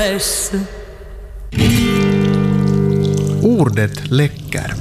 Ordet läcker.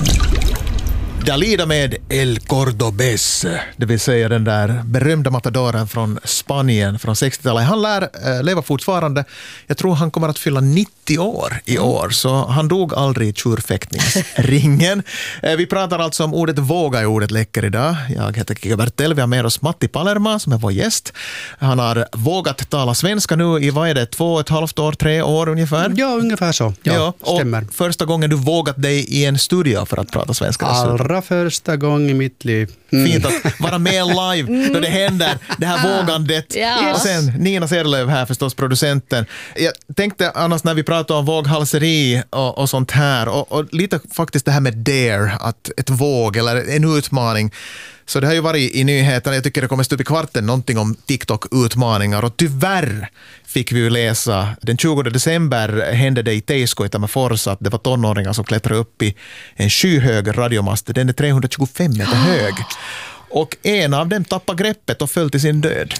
Dalida med El Cordobés, det vill säga den där berömda matadoren från Spanien från 60-talet. Han lär leva fortfarande. Jag tror han kommer att fylla 90 år i år, så han dog aldrig i tjurfäktningsringen. Vi pratar alltså om ordet våga i ordet läcker idag. Jag heter Kika Bertel, vi har med oss Matti Palerma som är vår gäst. Han har vågat tala svenska nu i, vad är det, 2,5 år, 3 år ungefär? Ja, ungefär så. Ja, stämmer. Och första gången du vågat dig i en studio för att prata svenska? Allra första gången i mitt liv. Fint att vara med live då det händer, det här vågandet. Ja. Och sen Nina Serlöv här förstås, producenten. Jag tänkte annars när vi pratar om våghalseri och sånt här och lite faktiskt det här med dare, att ett våg eller en utmaning. Så det har ju varit i nyheterna, jag tycker det kommer stå upp i kvarten någonting om TikTok-utmaningar och tyvärr fick vi ju läsa den 20 december hände det i Teisko i Tammerfors att det var tonåringar som klättrade upp i en skyhög radiomast. Den är 325 meter hög. Och en av dem tappade greppet och föll till sin död.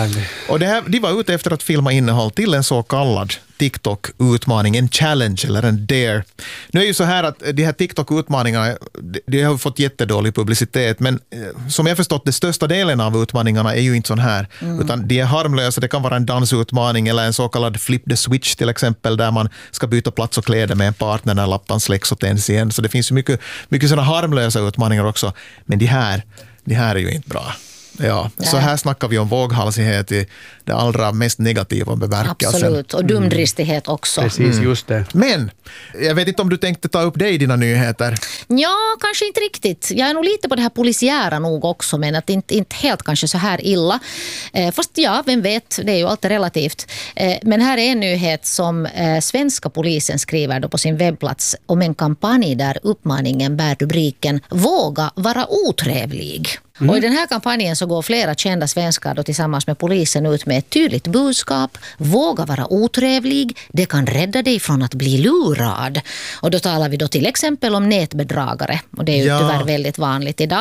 Och de var ute efter att filma innehåll till en så kallad TikTok-utmaning, en challenge eller en dare. Nu är ju så här att de här TikTok-utmaningarna, de har fått jättedålig publicitet, men som jag förstått, det största delen av utmaningarna är ju inte sån här, utan de är harmlösa. Det kan vara en dansutmaning eller en så kallad flip the switch till exempel, där man ska byta plats och kläder med en partner när lappan släcks och tänds igen. Så det finns ju mycket såna harmlösa utmaningar också, men de här är ju inte bra. Ja, så här snackar vi om våghalsighet i det allra mest negativa bemärkelsen. Absolut, och dumdristighet också. Precis, just det. Men, jag vet inte om du tänkte ta upp det i dina nyheter. Ja, kanske inte riktigt. Jag är nog lite på det här polisiära nog också, men att inte helt kanske så här illa. Fast ja, vem vet, det är ju alltid relativt. Men här är en nyhet som svenska polisen skriver då på sin webbplats om en kampanj där uppmaningen bär rubriken "Våga vara otrevlig". Och i den här kampanjen så går flera kända svenskar då tillsammans med polisen ut med ett tydligt budskap. Våga vara otrevlig, det kan rädda dig från att bli lurad. Och då talar vi då till exempel om nätbedragare. Och det är ju tyvärr väldigt vanligt idag.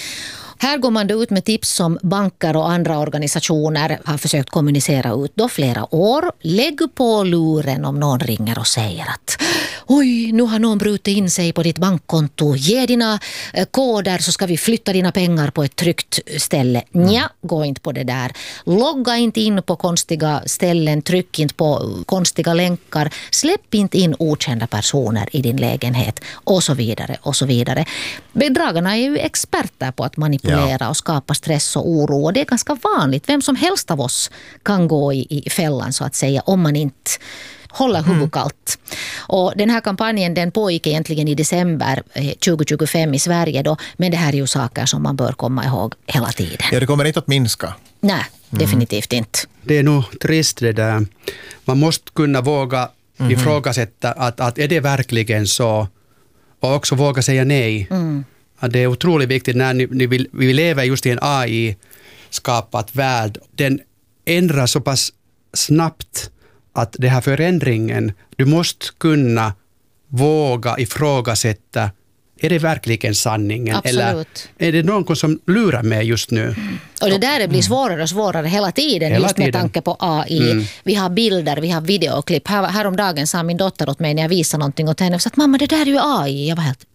Här går man då ut med tips som banker och andra organisationer har försökt kommunicera ut då flera år. Lägg på luren om någon ringer och säger att oj, nu har någon brutit in sig på ditt bankkonto. Ge dina koder så ska vi flytta dina pengar på ett tryggt ställe. Nja, gå inte på det där. Logga inte in på konstiga ställen, tryck inte på konstiga länkar. Släpp inte in okända personer i din lägenhet och så vidare och så vidare. Bedragarna är ju experter på att manipulera och skapa stress och oro, och det är ganska vanligt. Vem som helst av oss kan gå i fällan så att säga om man inte hålla huvudet kallt. Och den här kampanjen den pågick egentligen i december 2025 i Sverige då, men det här är ju saker som man bör komma ihåg hela tiden. Ja, det kommer inte att minska. Nej, definitivt inte. Det är nog trist det där. Man måste kunna våga ifrågasätta att är det verkligen så, och också våga säga nej. Att det är otroligt viktigt när vi lever just i en AI-skapad värld. Den ändrar så pass snabbt att det här förändringen, du måste kunna våga ifrågasätta, är det verkligen sanningen? Absolut. Eller är det någon som lurar mig just nu? Och det där blir svårare och svårare hela tiden, just med tanke på AI. Vi har bilder, vi har videoklipp. Häromdagen sa min dotter åt mig när jag visade någonting åt henne, så att mamma, det där är ju AI. Jag var helt...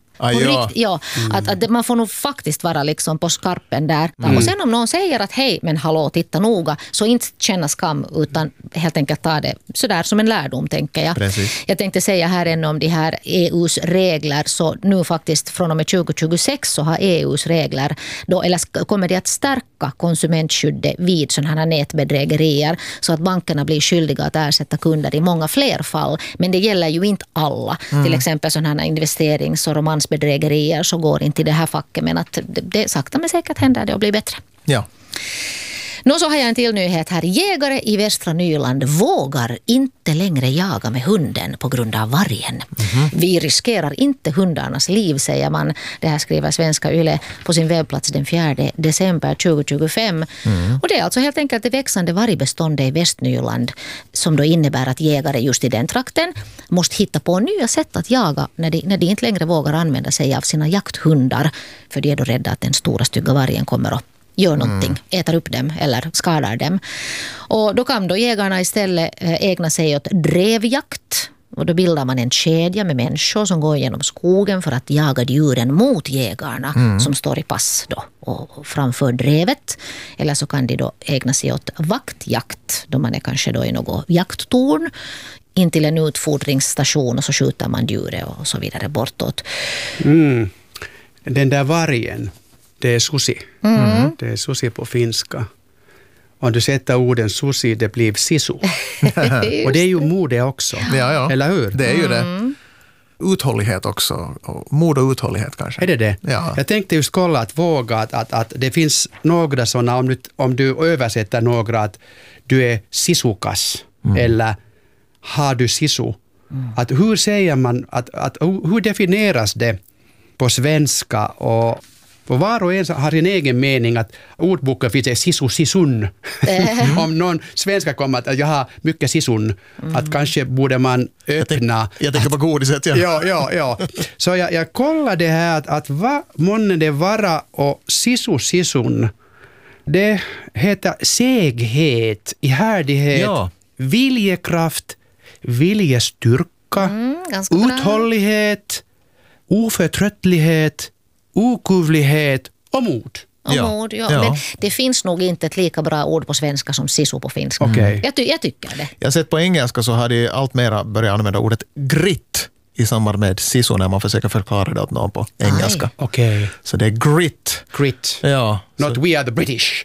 Att man får nog faktiskt vara liksom på skarpen där. Och sen om någon säger att hej, men hallå, titta noga, så inte känna skam utan helt enkelt ta det sådär som en lärdom, tänker jag. Precis. Jag tänkte säga här ännu om de här EUs regler, så nu faktiskt från och med 2026 så har EUs regler då, eller kommer det att stärka konsumentskyddet vid sådana här nätbedrägerier, så att bankerna blir skyldiga att ersätta kunder i många fler fall, men det gäller ju inte alla. Till exempel sådana här investerings- och romansbedrägerier så går inte i det här facket, men att det sakta men säkert händer det och blir bättre. Ja. Nå, så har jag en till nyhet här. Jägare i Västra Nyland vågar inte längre jaga med hunden på grund av vargen. Vi riskerar inte hundarnas liv, säger man. Det här skriver Svenska Yle på sin webbplats den 4 december 2025. Och det är alltså helt enkelt det växande vargbeståndet i Västnyland som då innebär att jägare just i den trakten måste hitta på nya sätt att jaga när de inte längre vågar använda sig av sina jakthundar, för de är då rädda att den stora stygga vargen kommer att gör någonting, äter upp dem eller skadar dem. Och då kan då jägarna istället ägna sig åt drevjakt. Och då bildar man en kedja med människor som går genom skogen för att jaga djuren mot jägarna som står i pass då och framför drevet. Eller så kan de då ägna sig åt vaktjakt då man är kanske då i något jakttorn in till en utfodringsstation och så skjuter man djuret och så vidare bortåt. Den där vargen, det är susi. Det är susi på finska. Om du sätter orden susi, det blir sisu. Och det är ju mode också. Ja. Eller hur? Det är ju det. Uthållighet också. Mod och uthållighet kanske. Är det det? Ja. Jag tänkte just kolla att våga att det finns några sådana, om du översätter några att du är sisukas eller har du sisu. Att hur säger man, hur definieras det på svenska och var och en har sin egen mening att ordboken finns sisu sisun. Om någon svenska kommer att jag har mycket sisun, att kanske borde man öppna. Jag tänker på godiset, Ja. Så jag kollade här att vad månne det vara och sisu sisun. Det heter seghet, ihärdighet, viljekraft, viljestyrka, uthållighet, oförtröttlighet, okuvlighet och mod. Mod, men det finns nog inte ett lika bra ord på svenska som sisu på finska. Jag tycker det. Jag har sett på engelska så har de allt mera börjat använda ordet grit i samband med sisu när man försöker förklara det åt någon på engelska. Så det är grit. Ja. Not we are the British.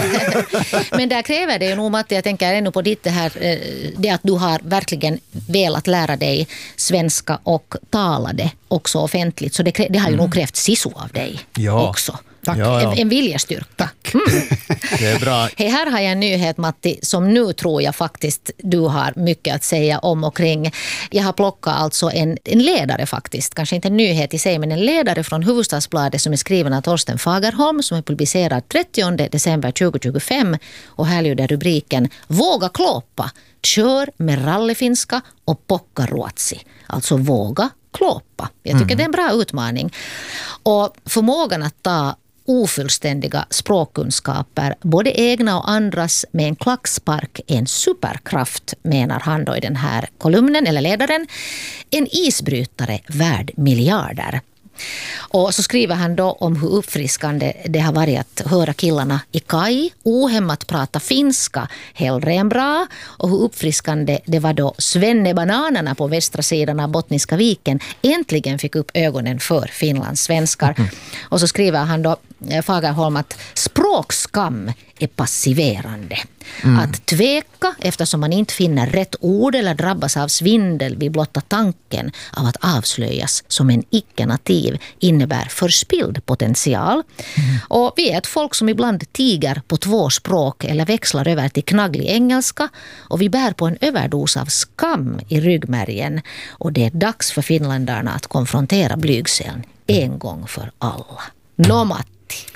Men där kräver det ju nog, Matti, jag tänker ännu på ditt det att du har verkligen velat lära dig svenska och tala det också offentligt. Så det har ju nog krävt sisu av dig också. Tack. En viljestyrka. Tack. Det är bra. Hej, här har jag en nyhet, Matti, som nu tror jag faktiskt du har mycket att säga om och kring. Jag har plockat alltså en ledare faktiskt, kanske inte en nyhet i sig, men en ledare från Hufvudstadsbladet som är skriven av Torsten Fagerholm som är publicerad 30 december 2025 och här lyder rubriken Våga klåpa, kör med rallyfinska och pokkaruotsi. Alltså våga klåpa. Jag tycker det är en bra utmaning. Och förmågan att ta ofullständiga språkkunskaper, både egna och andras, med en klackspark är en superkraft, menar han då i den här kolumnen eller ledaren. En isbrytare värd miljarder. Och så skriver han då om hur uppfriskande det har varit att höra killarna i Kaj ohämmat prata finska hellre än bra, och hur uppfriskande det var då svennebananerna på västra sidan av Bottniska viken äntligen fick upp ögonen för Finlands svenskar. Och så skriver han då, Fagerholm, att språkskam är passiverande. Att tveka eftersom man inte finner rätt ord eller drabbas av svindel vid blotta tanken av att avslöjas som en icke-nativ innebär förspilld potential. Och vi är ett folk som ibland tiger på 2 språk eller växlar över till knagglig engelska, och vi bär på en överdos av skam i ryggmärgen, och det är dags för finländarna att konfrontera blygseln en gång för alla. Matti.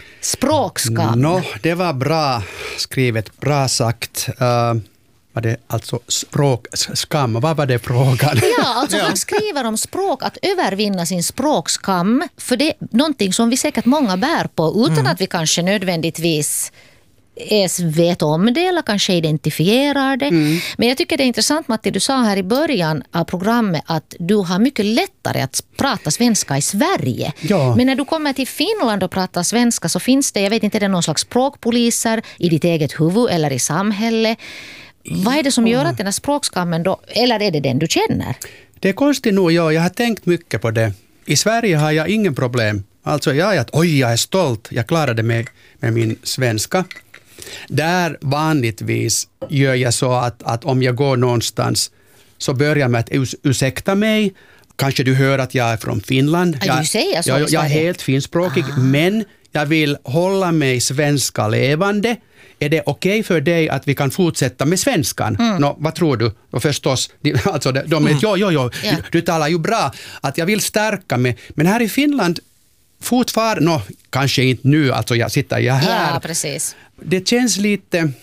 Språkskam. Det var bra skrivet, bra sagt. Var det alltså språkskam? Vad var det frågan? Han skriver om språk, att övervinna sin språkskam, för det är någonting som vi säkert många bär på utan att vi kanske nödvändigtvis vet om det eller kanske identifierar det. Men jag tycker det är intressant, Matti, du sa här i början av programmet att du har mycket lättare att prata svenska i Sverige. Men när du kommer till Finland och pratar svenska så finns det, jag vet inte, det är någon slags språkpoliser i ditt eget huvud eller i samhället. Vad är det som gör att den här språkskammen då, eller är det den du känner? Det är konstigt nog, jag har tänkt mycket på det. I Sverige har jag ingen problem. Alltså jag är stolt, jag klarade mig med min svenska. Där vanligtvis gör jag så att om jag går någonstans så börjar jag med att ursäkta mig. Kanske du hör att jag är från Finland. Jag är helt finskspråkig, men jag vill hålla mig svenska levande. Är det okej för dig att vi kan fortsätta med svenskan? Vad tror du? Och förstås, alltså du talar ju bra. Att jag vill stärka mig. Men här i Finland fortfarande, kanske inte nu, alltså jag sitter här. Ja, precis. Det känns lite,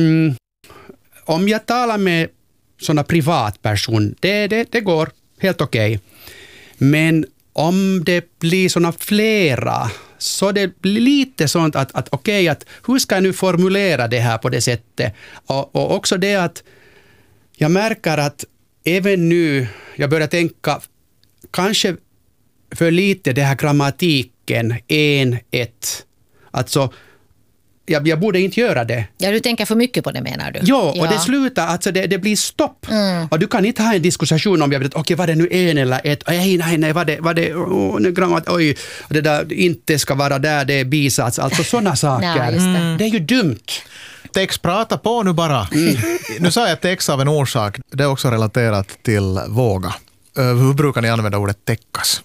om jag talar med sådana privatperson, det går helt okej. Men om det blir sådana flera så det blir lite sånt att okej, att hur ska jag nu formulera det här på det sättet? Och också det att jag märker att även nu, jag börjar tänka kanske för lite det här grammatiken, ett. Alltså, jag borde inte göra det. Ja, du tänker för mycket på det, menar du? Ja, och det slutar, alltså det blir stopp. Och du kan inte ha en diskussion om, okej, var det nu en eller ett? Nej, var det nu grammat, oj, det där inte ska vara där, det är bisats, alltså sådana saker. Nej, just det. Det är ju dumt. Tex, prata på nu bara. Nu sa jag tex av en orsak. Det är också relaterat till våga. Hur brukar ni använda ordet täckas?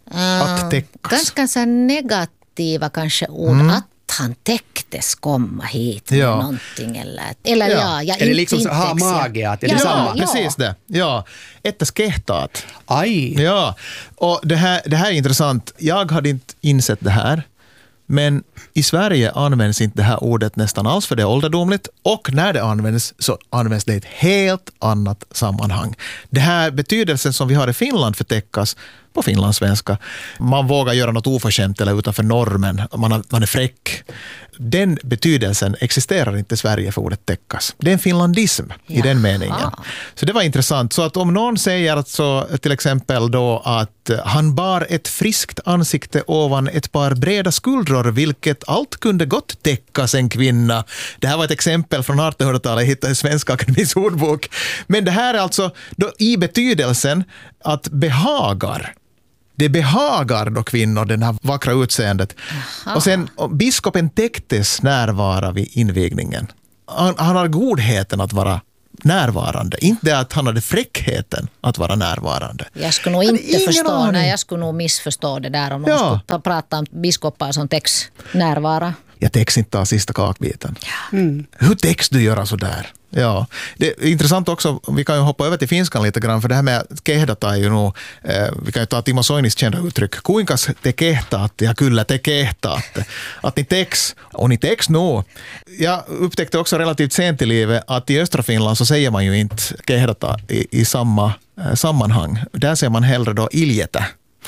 Att täckas. Ganska så negativa kanske ord. Att han täcktes komma hit med någonting. Eller jag eller liksom så, ha mage, att det är samma. Precis det. Ja, ettes kehtaat. Aj. Ja, och det här är intressant. Jag hade inte insett det här. Men i Sverige används inte det här ordet nästan alls, för det är ålderdomligt. Och när det används så används det i ett helt annat sammanhang. Det här betydelsen som vi har i Finland för täckas på finlandssvenska. Man vågar göra något oförskämt eller utanför normen. Man är fräck. Den betydelsen existerar inte i Sverige för ordet täckas. Det är en finlandism i den meningen. Så det var intressant. Så att om någon säger alltså, till exempel då att han bar ett friskt ansikte ovan ett par breda skuldror, vilket allt kunde gott täckas en kvinna. Det här var ett exempel från 1800-talet, jag hittade i Svenska Akademins ordbok. Men det här är alltså då i betydelsen att behagar. Det behagar då kvinnor, den här vackra utseendet. Aha. Och sen, biskopen täcktes närvara vid invigningen. Han har godheten att vara närvarande. Inte att han hade fräckheten att vara närvarande. Jag skulle nog inte förstå, nej, jag skulle nog missförstå det där om någon skulle prata om biskopar som täcks närvara. Jag täcks inte av sista kakbiten. Hur täcks du göra så där? Ja, det är intressant också, vi kan ju hoppa över till finskan lite grann, för det här med kehdata är ju nog, vi kan ju ta Timo Soinis kända uttryck, kuinkas te kehtaatte ja kyllä te kehtaatte, att ni täcks och ni täcks nog. Jag upptäckte också relativt sent i livet att i östra Finland så säger man ju inte kehdata i samma sammanhang. Där säger man hellre då iljetä.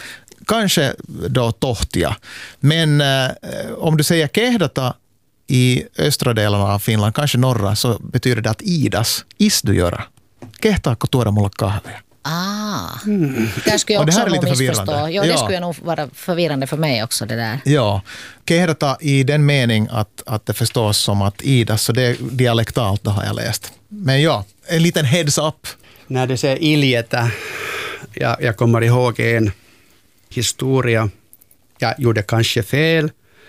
Kanske då tohtia, men om du säger kehdata i östra delarna av Finland, kanske norra, så betyder det att is du göra. Kehtaako tuoda mulle kahvia? Där skulle jag också nog missförstå. Ja, det skulle nog vara förvirrande för mig också, det där. Ja, kehdata i den mening att det förstås som att idas, så det är dialektalt, det har jag läst. Men ja, en liten heads up. När det säger iljetä, jag kommer ihåg en historia. Jag gjorde kanske fel.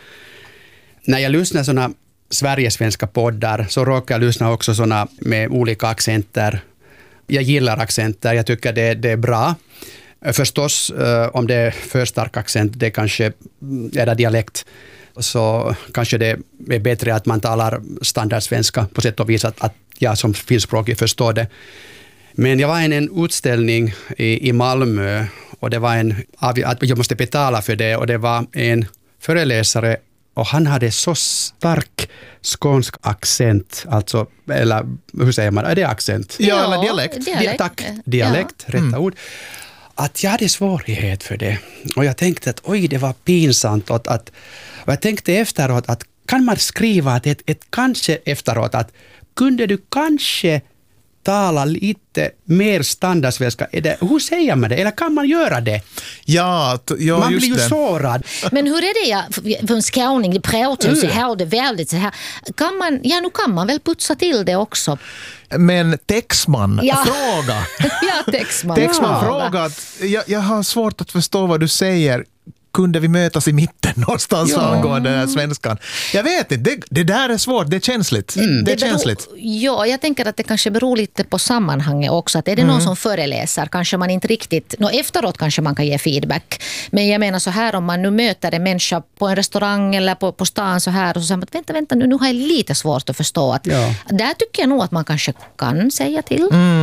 När jag lyssnar såna sverigesvenska poddar så råkar jag lyssna också såna med olika accenter. Jag gillar accenter, jag tycker det är bra. Förstås, om det är för stark accent, det kanske är dialekt, så kanske det är bättre att man talar standardsvenska på sätt och vis att jag som finskspråkig förstår det. Men jag var i en utställning i Malmö och det var att jag måste betala för det, och det var en föreläsare och han hade så stark skånsk accent, alltså, eller hur säger man, är det accent? Ja, eller dialekt. Dialekt, rätta ord. Att jag hade svårighet för det. Och jag tänkte att oj, det var pinsamt. Och jag tänkte efteråt att kan man skriva ett kanske efteråt att kunde du kanske tala lite mer standardsvenska? Hur säger man det? Eller kan man göra det? Ja, man just blir ju sårad. Men hur är det för en skåning? Det pratar ju så här, det är väldigt så här. Nu kan man väl putsa till det också. Men Texman, fråga. Ja, Texman fråga. Jag har svårt att förstå vad du säger. Kunde vi mötas i mitten någonstans angående den här svenskan? Jag vet inte, det där är svårt, det är känsligt. Det är känsligt. Ja, jag tänker att det kanske beror lite på sammanhanget också. Att är det någon som föreläser, kanske man inte riktigt, efteråt kanske man kan ge feedback. Men jag menar så här, om man nu möter en människa på en restaurang eller på stan så här, och så säger man att vänta, nu har jag lite svårt att förstå. Att där tycker jag nog att man kanske kan säga till.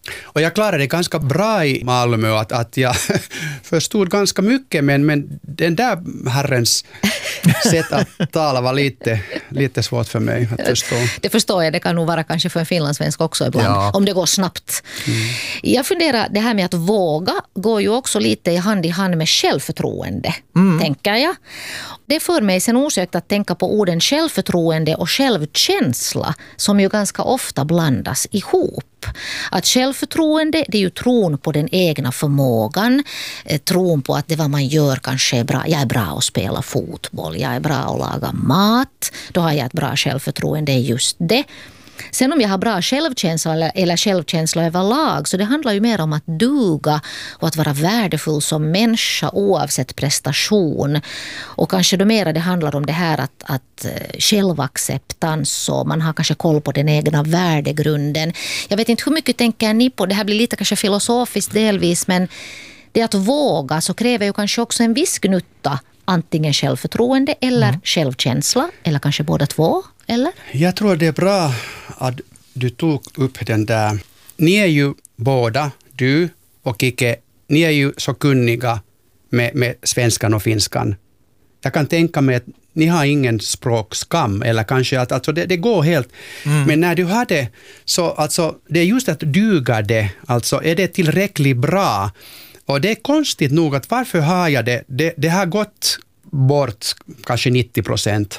Och jag klarade det ganska bra i Malmö, att jag förstod ganska mycket, men den där herrens sätt att tala var lite svårt för mig att förstå. Det förstår jag, det kan nog vara kanske för en finlandssvensk också ibland, om det går snabbt. Jag funderar, det här med att våga går ju också lite i hand med självförtroende, tänker jag. Det för mig sen osökt att tänka på orden självförtroende och självkänsla, som ju ganska ofta blandas ihop. Att självförtroende, det är ju tron på den egna förmågan, tron på att det vad man gör kanske är bra. Jag är bra att spela fotboll, jag är bra att laga mat, då har jag ett bra självförtroende, det är just det. Sen om jag har bra självkänsla eller självkänsla överlag, så det handlar ju mer om att duga och att vara värdefull som människa oavsett prestation. Och kanske då mera det handlar om det här att självacceptans, och man har kanske koll på den egna värdegrunden. Jag vet inte hur mycket tänker ni på, det här blir lite kanske filosofiskt delvis, men det att våga så kräver ju kanske också en viss gnutta, antingen självförtroende eller självkänsla, eller kanske båda två, eller? Jag tror det är bra att du tog upp den där. Ni är ju båda, du och Ike, ni är ju så kunniga med svenskan och finskan. Jag kan tänka mig att ni har ingen språkskam, eller kanske att alltså det går helt. Men när du har det, så alltså, det är just att duga det, alltså är det tillräckligt bra. Och det är konstigt nog att varför har jag det har gått bort kanske 90%.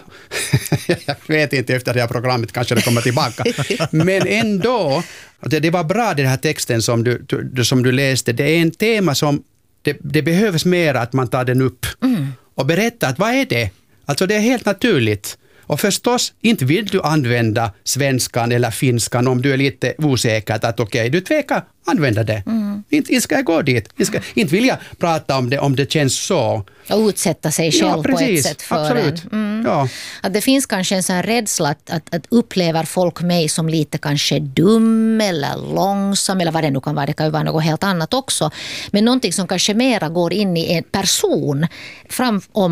Jag vet inte, efter det här programmet kanske det kommer tillbaka. Men ändå, det var bra den här texten som du läste. Det är en tema som det behövs mer att man tar den upp och berättar att vad är det? Alltså det är helt naturligt. Och förstås, inte vill du använda svenskan eller finskan om du är lite osäker att okej, du tvekar använda det. Inte ska jag gå dit. Inte vill jag prata om det känns så. Och utsätta sig själv på ett sätt för absolut. Ja. Att det finns kanske en sån rädsla att upplever folk mig som lite kanske dum eller långsam eller vad det nu kan vara. Det kan ju vara något helt annat också. Men någonting som kanske mera går in i en person